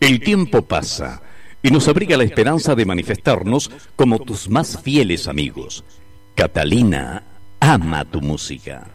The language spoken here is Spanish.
El tiempo pasa y nos abriga la esperanza de manifestarnos como tus más fieles amigos. Catalina ama tu música.